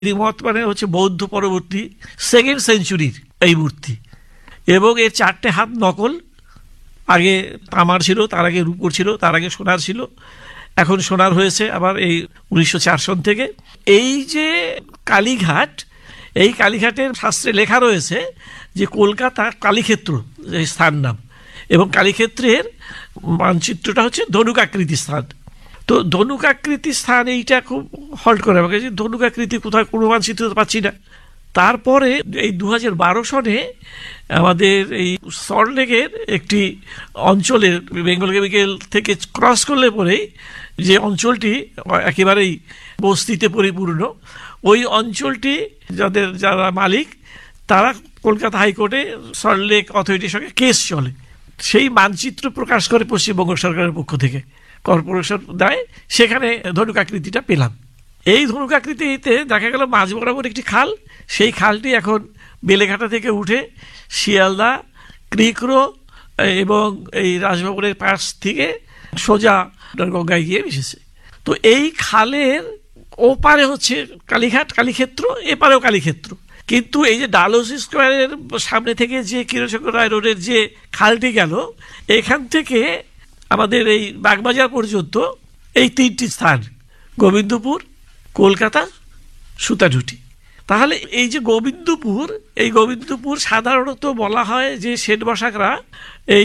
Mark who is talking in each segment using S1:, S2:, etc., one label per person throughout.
S1: মত মানে হচ্ছে বৌদ্ধ পরবর্তী সেকেন্ড সেঞ্চুরির এই মূর্তি, এবং এর 4টে হাত নকল। আগে তামার ছিল, তার আগে রূপোর ছিল, তার আগে সোনার ছিল, এখন সোনার হয়েছে আবার এই 1904 সন থেকে। এই যে কালীঘাট, এই কালীঘাটের শাস্ত্রে লেখা রয়েছে যে কলকাতা কালীক্ষেত্র এই স্থান নাম, এবং কালীক্ষেত্রের মানচিত্রটা হচ্ছে ধনুকাকৃতি স্থান। তো ধনুকাকৃতি স্থান এইটা খুব হল্ট করে আমাকে, যে ধনুকাকৃতি কোথায়, কোনো মানচিত্র পাচ্ছি না। তারপরে এই 2012 সনে আমাদের এই সল্টলেকের একটি অঞ্চলের বেঙ্গল কেমিক্যাল থেকে ক্রস করলে পরেই যে অঞ্চলটি একেবারেই বস্তিতে পরিপূর্ণ, ওই অঞ্চলটি যারা মালিক তারা কলকাতা হাইকোর্টে সল্টলেক অথরিটির সঙ্গে কেস চলে। সেই মানচিত্র প্রকাশ করে পশ্চিমবঙ্গ সরকারের পক্ষ থেকে, কর্পোরেশন দেয়, সেখানে ধনুকাকৃতিটা পেলাম। এই ধনুকাকৃতিতে দেখা গেল মাঝ বরাবর একটি খাল, সেই খালটি এখন বেলেঘাটা থেকে উঠে শিয়ালদা, ক্রিকরো এবং এই রাজভবনের পাশ থেকে সোজা গঙ্গায় গিয়ে মিশেছে। তো এই খালের ওপারে হচ্ছে কালীঘাট, কালীক্ষেত্র, এপারেও কালীক্ষেত্র। কিন্তু এই যে ডালহৌসি স্কোয়ারের সামনে থেকে যে কিরণচন্দ্র রায় রোডের যে খালটি গেল, এখান থেকে আমাদের এই বাগবাজার পর্যন্ত এই 3টি স্থান, গোবিন্দপুর, কলকাতা, সুতাঢুটি। তাহলে এই যে গোবিন্দপুর, এই গোবিন্দপুর সাধারণত বলা হয় যে শেঠ বসাকরা এই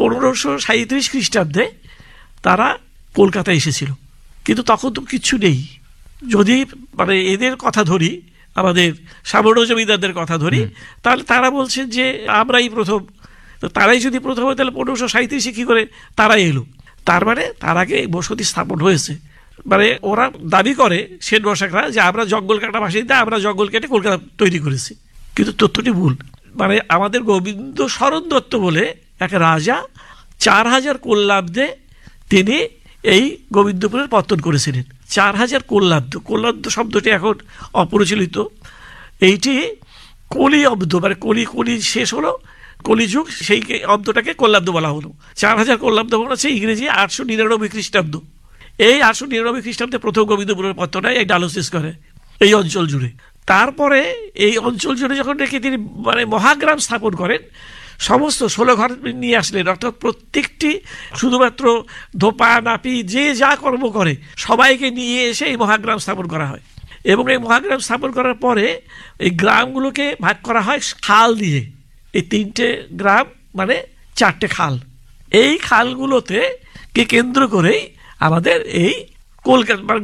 S1: 1537 খ্রিস্টাব্দে তারা কলকাতায় এসেছিল, কিন্তু তখন তো কিচ্ছু নেই। যদি মানে এদের কথা ধরি, আমাদের সাবর্ণ জমিদারদের কথা ধরি, তাহলে তারা বলছেন যে আমরাই প্রথম। তো তারাই যদি প্রথম হয়, তাহলে 1537 কি করে তারাই এলো? তার মানে তার আগে বসতি স্থাপন হয়েছে। মানে ওরা দাবি করে শেঠ বসাকরা যে আমরা জঙ্গল কাটা বাসিন্দা, আমরা জঙ্গল কেটে কলকাতা তৈরি করেছি, কিন্তু তথ্যটি ভুল। মানে আমাদের গোবিন্দ শরণ দত্ত বলে এক রাজা 4000 কোল্লাব্দে তিনি এই গোবিন্দপুরের পত্তন করেছিলেন। 4000 কোল্লাব্দ, কোল্লাব্দ শব্দটি এখন অপ্রচলিত। এইটি কলি অব্দ, মানে কলি শেষ হলো, কলিযুগ, সেই অব্দটাকে কোল্লাব্দ বলা হলো। 4000 কোল্লাব্দ মানে হচ্ছে ইংরেজি 899 খ্রিস্টাব্দ। এই 899 খ্রিস্টাব্দে প্রথম গোবিন্দপুরের পত্তনটা এই ডালহৌসি স্কয়ারে এই অঞ্চল জুড়ে। তারপরে এই অঞ্চল জুড়ে যখন রেখে তিনি মানে মহাগ্রাম স্থাপন করেন, সমস্ত 16 ঘর নিয়ে আসলেন, অর্থাৎ প্রত্যেকটি শুধুমাত্র ধোপা নাপি যে যা কর্ম করে সবাইকে নিয়ে এসে এই মহাগ্রাম স্থাপন করা হয়। এবং এই মহাগ্রাম স্থাপন করার পরে এই গ্রামগুলোকে ভাগ করা হয় খাল দিয়ে। এই 3টে গ্রাম মানে 4টে খাল। এই খালগুলোতে কে কেন্দ্র করেই আমাদের এই কলকাতা মানে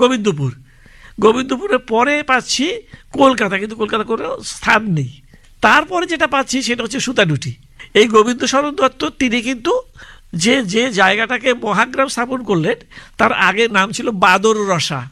S1: গোবিন্দপুরের পরে পাচ্ছি কলকাতা, কিন্তু কলকাতা কোনো স্থান নেই। তারপরে যেটা পাচ্ছি সেটা হচ্ছে সুতাডুটি। এই গোবিন্দ শরণ দত্ত তিনি কিন্তু যে জায়গাটাকে মহাগ্রাম স্থাপন করলেন, তার আগে নাম ছিল বাদর রসা।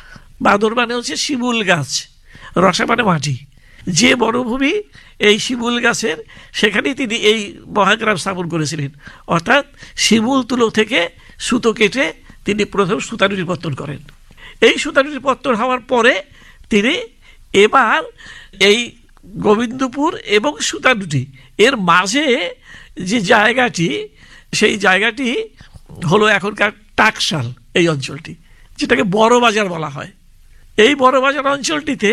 S1: বাদর মানে হচ্ছে শিমুল গাছ, রসা মানে মাটি। যে বনভূমি এই শিমুল গাছের, সেখানেই তিনি এই মহাগ্রাম স্থাপন করেছিলেন। অর্থাৎ শিমুল তুলো থেকে সুতো কেটে তিনি প্রথম সুতাডুটির পত্তন করেন। এই সুতাডুটির পত্তন হওয়ার পরে তিনি এবার এই গোবিন্দপুর এবং সুতাডুটি এর মাঝে যে জায়গাটি, সেই জায়গাটি হলো এখনকার টাকশাল, এই অঞ্চলটি, যেটাকে বড় বাজার বলা হয়। এই বড় বাজার অঞ্চলটিতে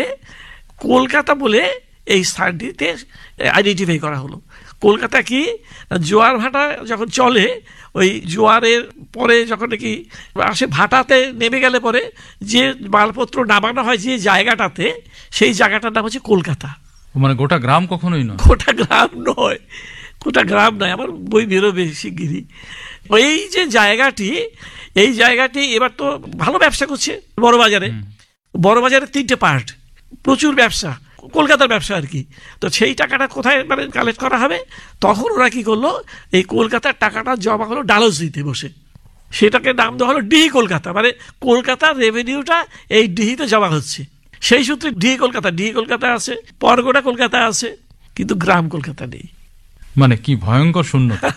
S1: কলকাতা বলে এই স্থানটিতে আইডেন্টিফাই করা হলো। কলকাতা কি, জোয়ার ভাটা যখন চলে, ওই জোয়ারের পরে যখন নাকি আসে ভাটাতে নেমে গেলে পরে যে মালপত্র নামানো হয় যে জায়গাটাতে, সেই জায়গাটার নাম হচ্ছে কলকাতা।
S2: মানে গোটা গ্রাম কখনোই নয়,
S1: গোটা গ্রাম নয়, গোটা গ্রাম নয়, আমার বই বেরোবে শিগগিরই। এই যে জায়গাটি, এই জায়গাটি এবার তো ভালো ব্যবসা করছে বড় বাজারে। বড় বাজারের 3টে পার্ট, প্রচুর ব্যবসা, কলকাতার ব্যবসা আর কি। তো সেই টাকাটা কোথায় মানে কালেক্ট করা হবে? তখন ওরা কি করলো, এই কলকাতার টাকাটা জমা হলো ডালহৌসিতে বসে, সেটাকে নাম দেওয়া হলো ডিহি কলকাতা। মানে কলকাতার রেভিনিউটা এই ডিহিতে জমা হচ্ছে। সেই সূত্রে ডিহি কলকাতা আছে, পরগনা কলকাতা আছে, কিন্তু গ্রাম কলকাতা নেই।
S2: মানে কি ভয়ঙ্কর শূন্যতা।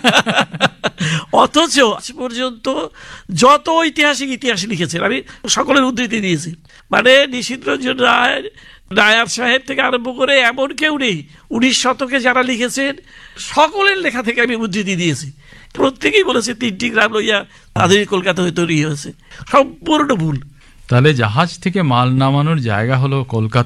S1: অথচ আজ পর্যন্ত যত ইতিহাস লিখেছেন, আমি সকলের উদ্ধৃতি দিয়েছি, মানে নিশীথরঞ্জন রায়, নায়ার সাহেব থেকে আরম্ভ করে এমন কেউ নেই 19 শতকে যারা লিখেছেন সকলের লেখা থেকে আমি উদ্ধৃতি দিয়েছি। প্রত্যেকেই বলেছে 3টি গ্রাম লইয়া আধুনিক কলকাতা হয়ে তৈরি হয়েছে। সম্পূর্ণ ভুল।
S2: তাহলে জাহাজ থেকে মাল নামানোর জায়গা হলো কলকাতা।